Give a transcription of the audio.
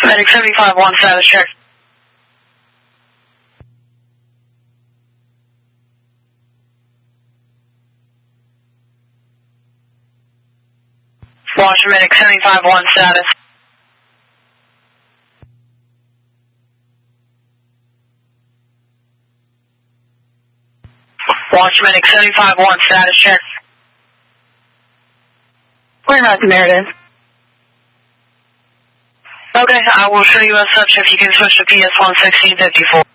Medic 75-1 status check. Watch Medic 75-1 status. Watch Medic 75-1 status check. We're not Meredith. Okay, I will show you as such if you can switch to PS-11654.